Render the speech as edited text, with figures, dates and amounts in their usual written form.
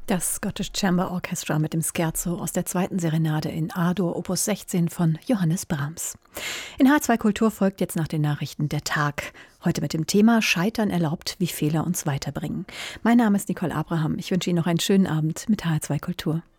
Das Scottish Chamber Orchestra mit dem Scherzo aus der zweiten Serenade in A-Dur, Opus 16 von Johannes Brahms. In H2 Kultur folgt jetzt nach den Nachrichten der Tag. Heute mit dem Thema Scheitern erlaubt, wie Fehler uns weiterbringen. Mein Name ist Nicole Abraham. Ich wünsche Ihnen noch einen schönen Abend mit H2 Kultur.